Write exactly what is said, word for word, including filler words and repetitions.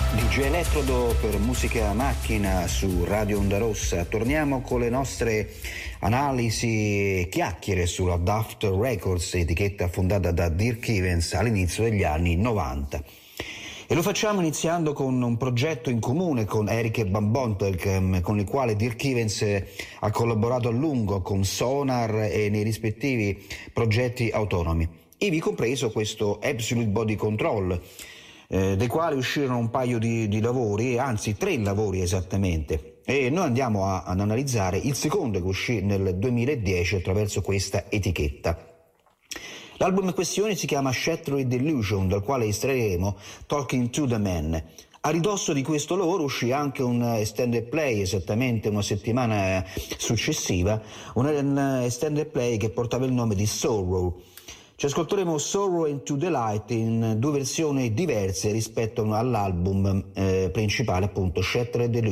D J Elettrodo per Musica Macchina su Radio Onda Rossa. Torniamo con le nostre analisi e chiacchiere sulla Daft Records, etichetta fondata da Dirk Evans all'inizio degli anni novanta. E lo facciamo iniziando con un progetto in comune con Erik Van Bontelk, con il quale Dirk Evans ha collaborato a lungo con Sonar e nei rispettivi progetti autonomi, ivi compreso questo Absolute Body Control, eh, dei quali uscirono un paio di, di lavori, anzi tre lavori esattamente, e noi andiamo a, ad analizzare il secondo che uscì nel duemiladieci attraverso questa etichetta. L'album in questione si chiama Shattered Illusion, dal quale estraeremo Talking to the Man. A ridosso di questo lavoro uscì anche un extended play, esattamente una settimana successiva, un extended play che portava il nome di Sorrow. Ci ascolteremo Sorrow into the Light in due versioni diverse rispetto all'album eh, principale, appunto Shattered Illusion.